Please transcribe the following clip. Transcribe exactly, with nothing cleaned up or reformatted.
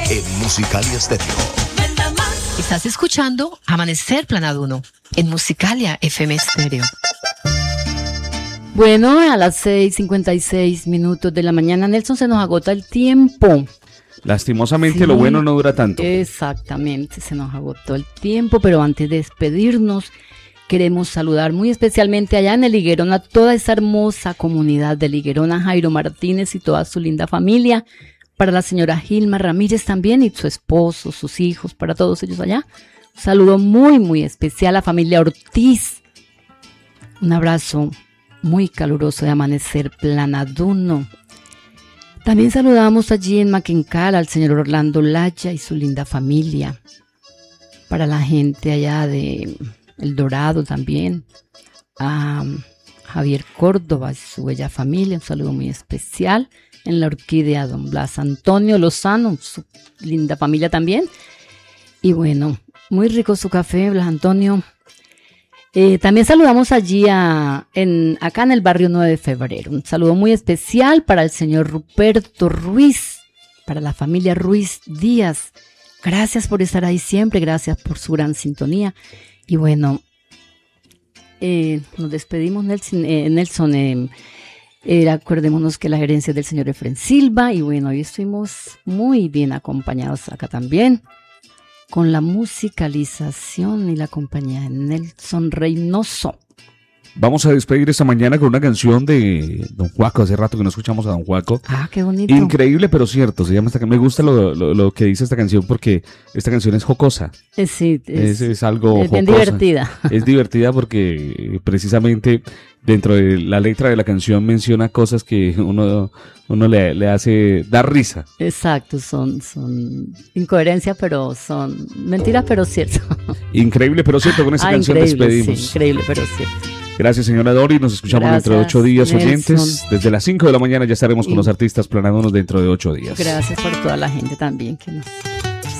en Musicalia Estéreo. Estás escuchando Amanecer Planaduno en Musicalia F M Estéreo. Bueno, a las seis cincuenta y seis minutos de la mañana, Nelson, se nos agota el tiempo. Lastimosamente, Sí, lo bueno no dura tanto. Exactamente, se nos agotó el tiempo, pero antes de despedirnos, queremos saludar muy especialmente allá en el Higuerón a toda esa hermosa comunidad del Higuerón, a Jairo Martínez y toda su linda familia, para la señora Gilma Ramírez también y su esposo, sus hijos, para todos ellos allá. Un saludo muy, muy especial a la familia Ortiz. Un abrazo muy caluroso de Amanecer Planaduno. También saludamos allí en Maquencal al señor Orlando Laya y su linda familia. Para la gente allá de El Dorado también. A Javier Córdoba y su bella familia. Un saludo muy especial. En la Orquídea, don Blas Antonio Lozano, su linda familia también. Y bueno, muy rico su café, Blas Antonio. Eh, también saludamos allí a, en, acá en el barrio nueve de febrero. Un saludo muy especial para el señor Ruperto Ruiz, para la familia Ruiz Díaz. Gracias por estar ahí siempre, gracias por su gran sintonía. Y bueno, eh, nos despedimos, Nelson. Eh, Nelson eh, eh, acordémonos que la gerencia es del señor Efren Silva. Y bueno, hoy estuvimos muy bien acompañados acá también, con la musicalización y la compañía de Nelson Reynoso. Vamos a despedir esta mañana con una canción de Don Juaco. Hace rato que no escuchamos a Don Juaco. Ah, qué bonito. Increíble, pero cierto. Se llama esta, me gusta lo, lo, lo que dice esta canción porque esta canción es jocosa. Eh, sí, es, es, es algo es bien jocosa. divertida. Es divertida porque precisamente dentro de la letra de la canción menciona cosas que uno, uno le, le hace dar risa. Exacto, son, son incoherencias, pero son mentiras, pero cierto. Increíble, pero cierto. Con esta ah, canción despedimos. Sí, increíble, pero cierto. Gracias, señora Dori. Nos escuchamos Gracias, dentro de ocho días, Nelson. oyentes. Desde las cinco de la mañana ya estaremos con Y los artistas planadonos dentro de ocho días. Gracias por toda la gente también que nos